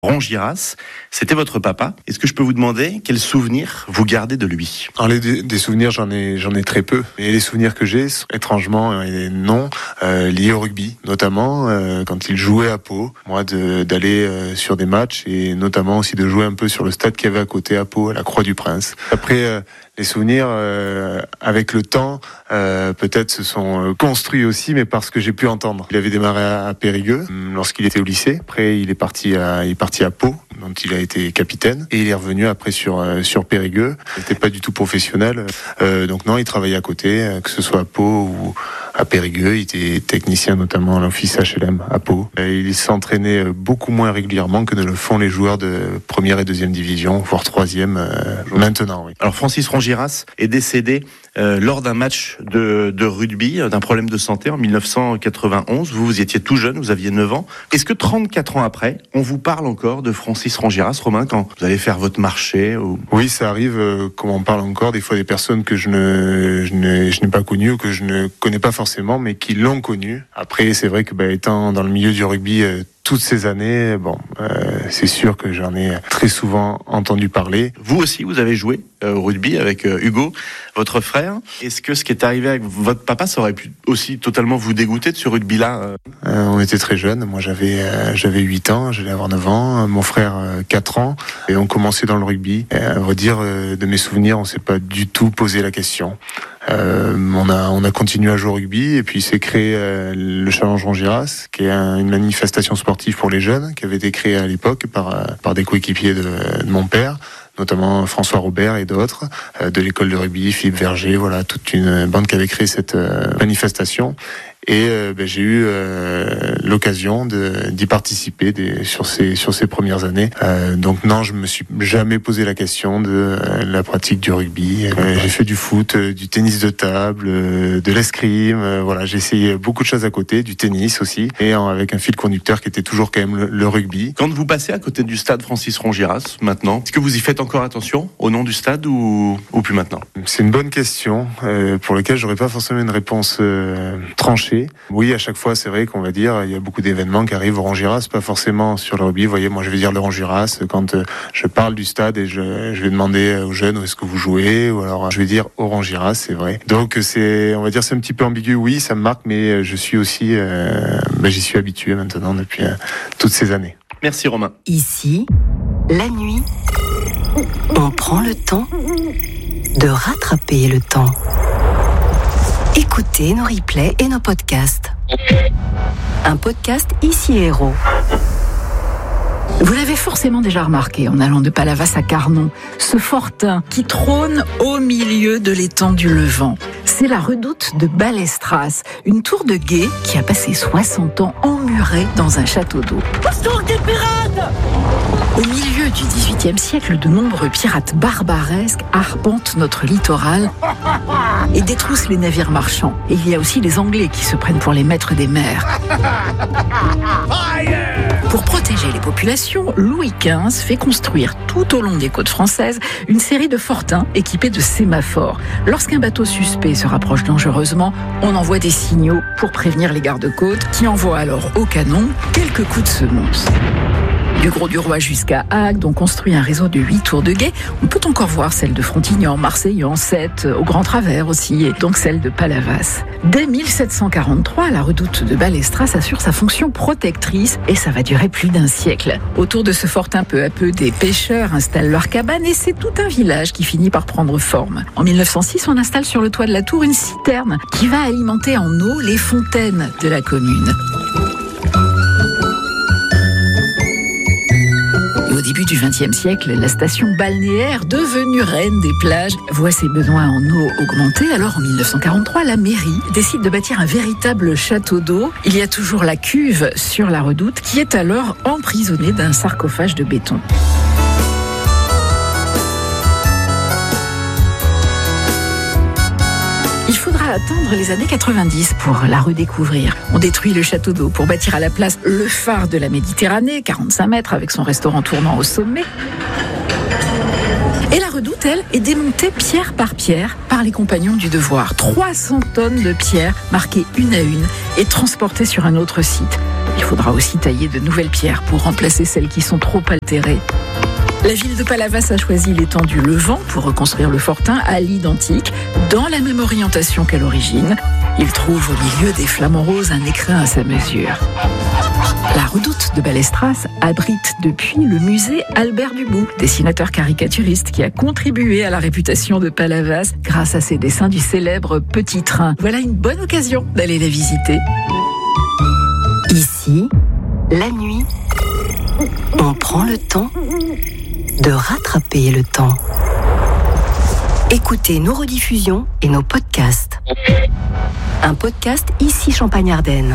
Rongiras, c'était votre papa. Est-ce que je peux vous demander quels souvenirs vous gardez de lui ? Alors des souvenirs, j'en ai très peu. Et les souvenirs que j'ai, étrangement, non, liés au rugby, notamment quand il jouait à Pau. Moi, d'aller sur des matchs et notamment aussi de jouer un peu sur le stade qu'il y avait à côté à Pau, à la Croix-du-Prince. Après, les souvenirs, avec le temps, peut-être se sont construits aussi, mais parce que j'ai pu entendre. Il avait démarré à Périgueux lorsqu'il était au lycée. Après, il est parti à Pau, dont il a été capitaine, et il est revenu après sur Périgueux. Il n'était pas du tout professionnel, donc non, il travaillait à côté, que ce soit à Pau ou à Périgueux. Il était technicien notamment à l'office HLM à Pau. Il s'entraînait beaucoup moins régulièrement que ne le font les joueurs de première et deuxième division, voire troisième maintenant. Oui. Alors Francis Rongiras est décédé lors d'un match de rugby, d'un problème de santé en 1991. Vous étiez tout jeune, vous aviez 9 ans. Est-ce que 34 ans après, on vous parle encore de Francis Rongiras, Romain, quand vous allez faire votre marché ou... Oui, ça arrive, qu'on m'en parle encore, des fois des personnes que je n'ai pas connues ou que je ne connais pas forcément, mais qui l'ont connu. Après, c'est vrai que étant dans le milieu du rugby toutes ces années, c'est sûr que j'en ai très souvent entendu parler. Vous aussi, vous avez joué au rugby avec Hugo, votre frère. Est-ce que ce qui est arrivé avec votre papa, ça aurait pu aussi totalement vous dégoûter de ce rugby-là ? On était très jeunes. Moi, j'avais 8 ans, j'allais avoir 9 ans. Mon frère, 4 ans. Et on commençait dans le rugby. Et à vrai dire, de mes souvenirs, on s'est pas du tout posé la question. On a continué à jouer au rugby et puis s'est créé le Challenge Rongiras, qui est une manifestation sportive pour les jeunes, qui avait été créée à l'époque par des coéquipiers de mon père, notamment François Robert et d'autres, de l'école de rugby, Philippe Verger, voilà, toute une bande qui avait créé cette manifestation. Et j'ai eu l'occasion d'y participer sur ces premières années. Donc non, je me suis jamais posé la question de la pratique du rugby. J'ai fait du foot, du tennis de table, de l'escrime. Voilà, j'ai essayé beaucoup de choses à côté, du tennis aussi, et avec un fil conducteur qui était toujours quand même le rugby. Quand vous passez à côté du stade Francis Rongiras maintenant, est-ce que vous y faites encore attention au nom du stade ou plus maintenant ? C'est une bonne question pour laquelle j'aurais pas forcément une réponse tranchée. Oui, à chaque fois, c'est vrai qu'on va dire, il y a beaucoup d'événements qui arrivent au Rongiras, pas forcément sur le rugby. Vous voyez, moi, je vais dire le Rongiras quand je parle du stade et je vais demander aux jeunes où est-ce que vous jouez, ou alors je vais dire au Rongiras, c'est vrai. Donc on va dire, c'est un petit peu ambigu. Oui, ça me marque, mais je suis aussi, j'y suis habitué maintenant depuis toutes ces années. Merci Romain. Ici, la nuit, on prend le temps de rattraper le temps. Écoutez nos replays et nos podcasts. Un podcast Ici Héros. Vous l'avez forcément déjà remarqué en allant de Palavas à Carnon, ce fortin qui trône au milieu de l'étang du Levant. C'est la redoute de Balestras, une tour de guet qui a passé 60 ans emmurée dans un château d'eau. Au milieu du XVIIIe siècle, de nombreux pirates barbaresques arpentent notre littoral et détroussent les navires marchands. Et il y a aussi les Anglais qui se prennent pour les maîtres des mers. Pour protéger les populations, Louis XV fait construire tout au long des côtes françaises une série de fortins équipés de sémaphores. Lorsqu'un bateau suspect se rapproche dangereusement, on envoie des signaux pour prévenir les gardes-côtes qui envoient alors au canon quelques coups de semonce. Du Gros-du-Roi jusqu'à Agde, on construit un réseau de 8 tours de guet. On peut encore voir celle de Frontignan, Marseillan, Sète, au Grand Travers aussi, et donc celle de Palavas. Dès 1743, la redoute de Balestras assure sa fonction protectrice et ça va durer plus d'un siècle. Autour de ce fortin, peu à peu, des pêcheurs installent leurs cabanes et c'est tout un village qui finit par prendre forme. En 1906, on installe sur le toit de la tour une citerne qui va alimenter en eau les fontaines de la commune. Au début du XXe siècle, la station balnéaire, devenue reine des plages, voit ses besoins en eau augmenter. Alors en 1943, la mairie décide de bâtir un véritable château d'eau. Il y a toujours la cuve sur la redoute qui est alors emprisonnée d'un sarcophage de béton. Il faudra attendre les années 90 pour la redécouvrir. On détruit le château d'eau pour bâtir à la place le phare de la Méditerranée, 45 mètres avec son restaurant tournant au sommet. Et la redoute, elle, est démontée pierre par pierre par les compagnons du devoir. 300 tonnes de pierres marquées une à une et transportées sur un autre site. Il faudra aussi tailler de nouvelles pierres pour remplacer celles qui sont trop altérées. La ville de Palavas a choisi l'étendue Levant pour reconstruire le fortin à l'identique, dans la même orientation qu'à l'origine. Il trouve au milieu des flamants roses un écrin à sa mesure. La redoute de Balestras abrite depuis le musée Albert Dubout, dessinateur caricaturiste qui a contribué à la réputation de Palavas grâce à ses dessins du célèbre Petit Train. Voilà une bonne occasion d'aller la visiter. Ici, la nuit, on prend le temps de rattraper le temps. Écoutez nos rediffusions et nos podcasts. Un podcast Ici Champagne-Ardenne.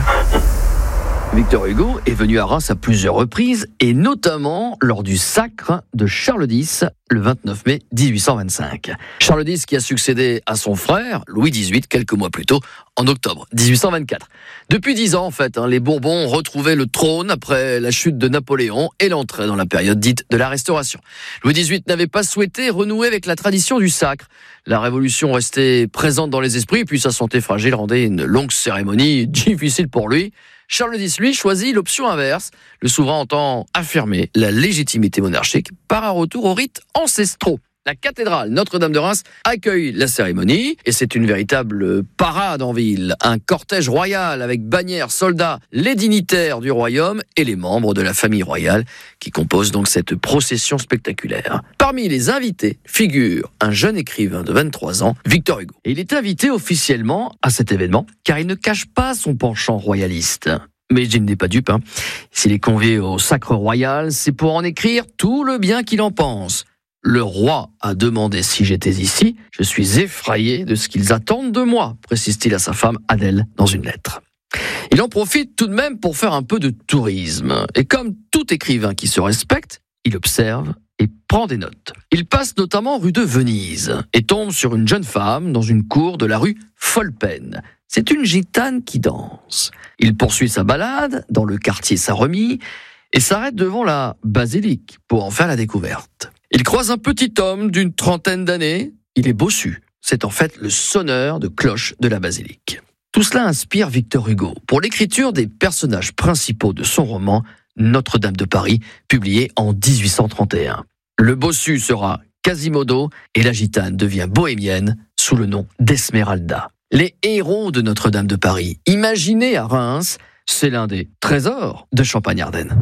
Victor Hugo est venu à Reims à plusieurs reprises, et notamment lors du sacre de Charles X, le 29 mai 1825. Charles X qui a succédé à son frère, Louis XVIII, quelques mois plus tôt, en octobre 1824. Depuis 10 ans, en fait, les Bourbons ont retrouvé le trône après la chute de Napoléon et l'entrée dans la période dite de la Restauration. Louis XVIII n'avait pas souhaité renouer avec la tradition du sacre. La Révolution restait présente dans les esprits, puis sa santé fragile rendait une longue cérémonie difficile pour lui. Charles X, lui, choisit l'option inverse. Le souverain entend affirmer la légitimité monarchique par un retour aux rites ancestraux. La cathédrale Notre-Dame de Reims accueille la cérémonie et c'est une véritable parade en ville. Un cortège royal avec bannières, soldats, les dignitaires du royaume et les membres de la famille royale qui composent donc cette procession spectaculaire. Parmi les invités figure un jeune écrivain de 23 ans, Victor Hugo. Et il est invité officiellement à cet événement car il ne cache pas son penchant royaliste. Mais Jim n'est pas dupe. S'il est convié au sacre royal, c'est pour en écrire tout le bien qu'il en pense. Le roi a demandé si j'étais ici. Je suis effrayé de ce qu'ils attendent de moi, précise-t-il à sa femme Adèle dans une lettre. Il en profite tout de même pour faire un peu de tourisme. Et comme tout écrivain qui se respecte, il observe et prend des notes. Il passe notamment rue de Venise et tombe sur une jeune femme dans une cour de la rue Folpen. C'est une gitane qui danse. Il poursuit sa balade dans le quartier Saint-Remy et s'arrête devant la basilique pour en faire la découverte. Il croise un petit homme d'une trentaine d'années. Il est bossu. C'est en fait le sonneur de cloche de la basilique. Tout cela inspire Victor Hugo pour l'écriture des personnages principaux de son roman Notre-Dame de Paris, publié en 1831. Le bossu sera Quasimodo et la gitane devient bohémienne sous le nom d'Esmeralda. Les héros de Notre-Dame de Paris, imaginés à Reims, c'est l'un des trésors de Champagne-Ardenne.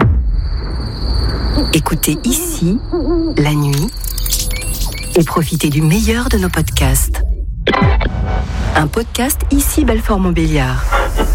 Écoutez Ici, la nuit, et profitez du meilleur de nos podcasts. Un podcast Ici Belfort-Montbéliard.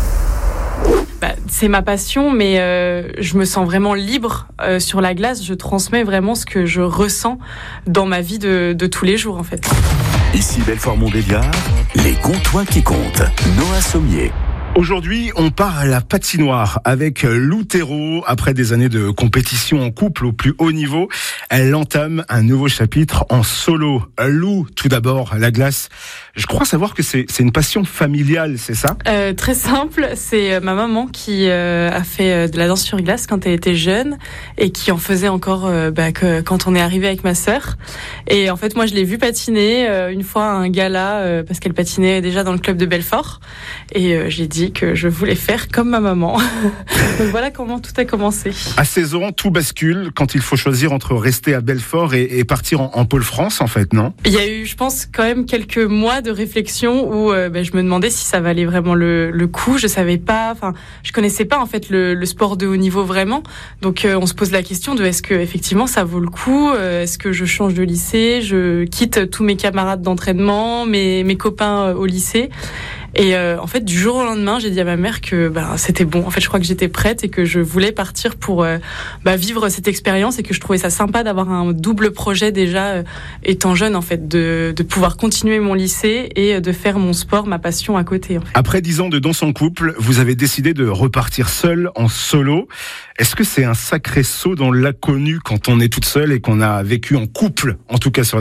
C'est ma passion, mais je me sens vraiment libre sur la glace. Je transmets vraiment ce que je ressens dans ma vie de tous les jours, en fait. Ici Belfort-Montbéliard, les comptoirs qui comptent. Noah Sommier. Aujourd'hui, on part à la patinoire avec Lou Thérault. Après des années de compétition en couple au plus haut niveau, elle entame un nouveau chapitre en solo. Lou, tout d'abord, la glace. Je crois savoir que c'est une passion familiale, c'est ça ? Très simple, c'est ma maman qui a fait de la danse sur glace quand elle était jeune et qui en faisait encore quand on est arrivé avec ma sœur. Et en fait, moi, je l'ai vue patiner une fois à un gala parce qu'elle patinait déjà dans le club de Belfort. Et j'ai dit que je voulais faire comme ma maman. Donc voilà comment tout a commencé. À 16 ans, tout bascule quand il faut choisir entre rester à Belfort et partir en pôle France, en fait, non ? Il y a eu, je pense, quand même quelques mois de réflexion où je me demandais si ça valait vraiment le coup. Je savais pas, je connaissais pas en fait le sport de haut niveau vraiment. Donc on se pose la question de est-ce que effectivement ça vaut le coup ? Est-ce que je change de lycée ? Je quitte tous mes camarades d'entraînement, mes copains au lycée ? Et en fait, du jour au lendemain, j'ai dit à ma mère que c'était bon. En fait, je crois que j'étais prête et que je voulais partir pour vivre cette expérience et que je trouvais ça sympa d'avoir un double projet déjà étant jeune, en fait, de pouvoir continuer mon lycée et de faire mon sport, ma passion à côté. En fait. Après 10 ans de danse en couple, vous avez décidé de repartir seule en solo. Est-ce que c'est un sacré saut dans l'inconnu quand on est toute seule et qu'on a vécu en couple, en tout cas sur la glace ?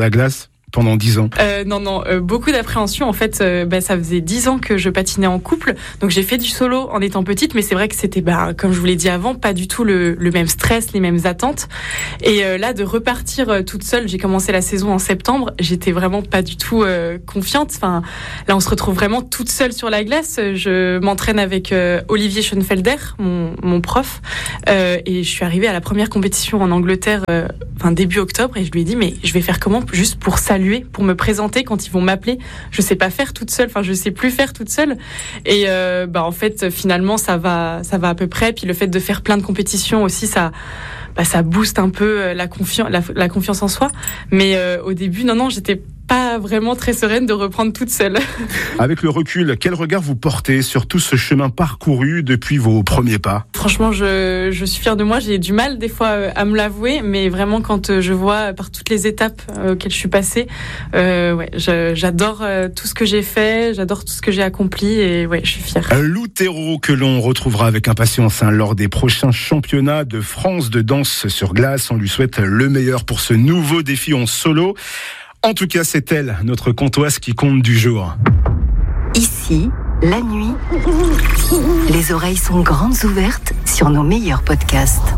pendant 10 ans? Non, beaucoup d'appréhension. En fait, ça faisait 10 ans que je patinais en couple. Donc j'ai fait du solo en étant petite, mais c'est vrai que c'était, comme je vous l'ai dit avant, pas du tout le même stress, les mêmes attentes. Et là, de repartir toute seule, j'ai commencé la saison en septembre, j'étais vraiment pas du tout confiante. Enfin, là, on se retrouve vraiment toute seule sur la glace. Je m'entraîne avec Olivier Schoenfelder, mon prof, et je suis arrivée à la première compétition en Angleterre début octobre, et je lui ai dit, mais je vais faire comment juste pour saluer, pour me présenter quand ils vont m'appeler. Je sais pas faire toute seule, je sais plus faire toute seule. Et en fait, finalement, ça va à peu près. Puis le fait de faire plein de compétitions aussi, ça booste un peu la confiance en soi. Mais au début, non, j'étais pas vraiment très sereine de reprendre toute seule. Avec le recul, quel regard vous portez sur tout ce chemin parcouru depuis vos premiers pas? Franchement, je suis fière de moi. J'ai du mal des fois à me l'avouer, mais vraiment quand je vois par toutes les étapes auxquelles je suis passée, j'adore tout ce que j'ai fait, j'adore tout ce que j'ai accompli, et je suis fière. Lou Thérault, que l'on retrouvera avec impatience lors des prochains championnats de France de danse sur glace. On lui souhaite le meilleur pour ce nouveau défi en solo. En tout cas, c'est elle, notre Comtoise qui compte du jour. Ici, la nuit, les oreilles sont grandes ouvertes sur nos meilleurs podcasts.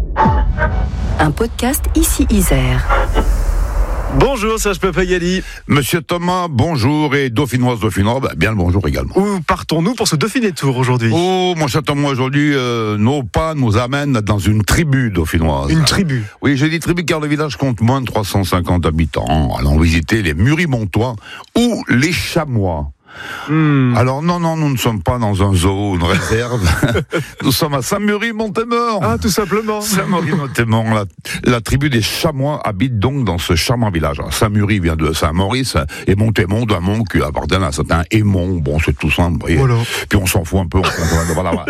Un podcast Ici Isère. Bonjour Serge Papayali. Monsieur Thomas, bonjour, et Dauphinoise, bien le bonjour également. Où partons-nous pour ce Dauphiné Tour aujourd'hui? Oh, mon cher Thomas, aujourd'hui, nos pas nous amènent dans une tribu dauphinoise. Une tribu? Oui, j'ai dit tribu car le village compte moins de 350 habitants. Allons visiter les Muris-Montois ou les Chamois. Alors non, nous ne sommes pas dans un zoo, une réserve. Nous sommes à Saint-Mury-Montémort. Ah, tout simplement. Saint-Mury-Montémort, la tribu des Chamois habite donc dans ce charmant village. Saint-Mury vient de Saint-Maurice et Montémont d'un mont qui appartient à un certain Aimon. Bon, c'est tout simple. Voilà. Puis on s'en fout un peu. Voilà.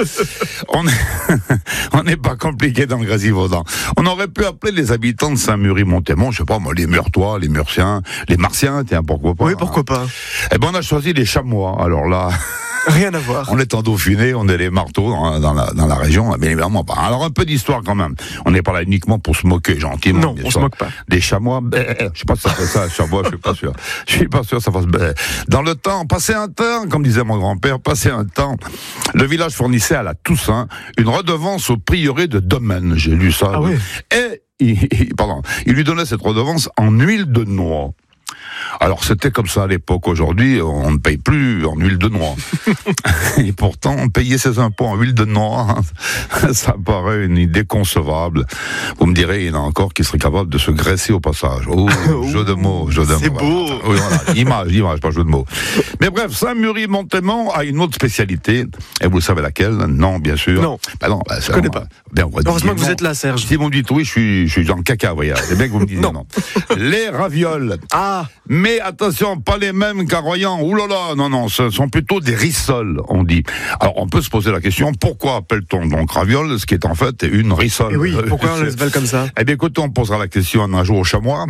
On n'est pas compliqué dans le Grésivaudan. On aurait pu appeler les habitants de Saint-Mury-Montémont, je sais pas moi, les Meurtois, les Murciens, les Martiens, tiens, pourquoi pas. Oui, pourquoi pas. Eh ben, on a choisi les Chamois. Alors là, rien à voir. On est en Dauphiné, on est les marteaux dans la région, mais évidemment pas. Alors un peu d'histoire quand même. On n'est pas là uniquement pour se moquer gentiment. Non, on se moque pas. Des Chamois, je sais pas si ça fait ça, Chamois, je suis pas sûr. Je suis pas sûr que ça fasse. Dans le temps, passé un temps, comme disait mon grand-père, passé un temps, le village fournissait à la Toussaint une redevance au prieuré de Domaine. J'ai lu ça. Ah oui. Et il lui donnait cette redevance en huile de noix. Alors c'était comme ça à l'époque. Aujourd'hui, on ne paye plus en huile de noix. Et pourtant, payer ses impôts en huile de noix, ça paraît une idée concevable. Vous me direz, il y en a encore qui seraient capables de se graisser au passage. Oh, jeu de mots. C'est beau. Oui, voilà. Image, pas jeu de mots. Mais bref, Saint-Mury-Montémont a une autre spécialité. Et vous savez laquelle? Non, bien sûr. Non. Je connais pas. Bien, heureusement que vous êtes là, Serge. Si vous me dites oui, je suis dans le caca, vous voyez. C'est bien que vous me disiez non. Les ravioles. Ah. Mais attention, pas les mêmes qu'à Royan. Ouh là là, non, ce sont plutôt des rissoles, on dit. Alors, on peut se poser la question, pourquoi appelle-t-on donc ravioles, ce qui est en fait une rissole? Et oui, pourquoi on les appelle comme ça? Eh bien, écoutez, on posera la question un jour au Chamois.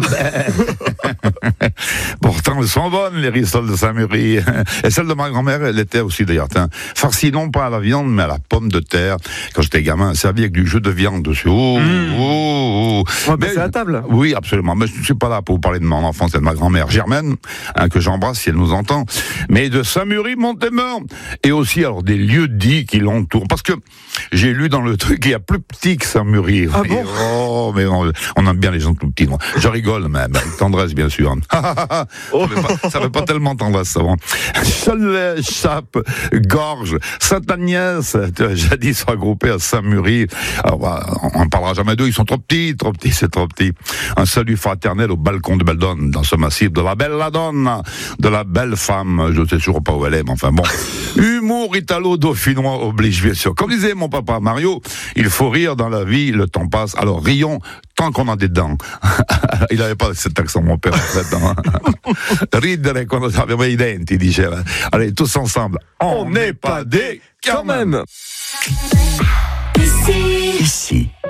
Pourtant, elles sont bonnes, les rissoles de Saint-Mury. Et celle de ma grand-mère, elle était aussi d'ailleurs, farcie non pas à la viande, mais à la pomme de terre. Quand j'étais gamin, servi avec du jus de viande dessus. On va passer à table. Oui, absolument. Mais je ne suis pas là pour vous parler de mon enfance et de ma grand-mère Germaine, que j'embrasse si elle nous entend, mais de Saint-Mury-Montémort. Et aussi, alors, des lieux dits qui l'entourent. Parce que j'ai lu dans le truc qu'il y a plus petit que Saint-Mury. Ah bon? Oh, mais on aime bien les gens tout petits. Moi. Je rigole, mais avec tendresse, bien sûr. Ça fait pas tellement tendresse, ça. Bon. Cholet, Chape, Gorge, Sainte-Agnès, jadis regroupés à Saint-Mury. Alors, on ne parlera jamais d'eux, ils sont trop petits, c'est trop petit. Un salut fraternel au balcon de Beldonne, dans ce massif de la belle Ladonna, de la belle femme, je ne sais toujours pas où elle est, mais enfin bon. Humour italo-dauphinois oblige, bien sûr. Comme disait mon papa Mario, il faut rire dans la vie, le temps passe, alors rions tant qu'on a des dents. Il n'avait pas cet accent, mon père, en fait. Ridere quando aveva i denti, diceva. Allez, tous ensemble. On n'est pas des quand même. Ici.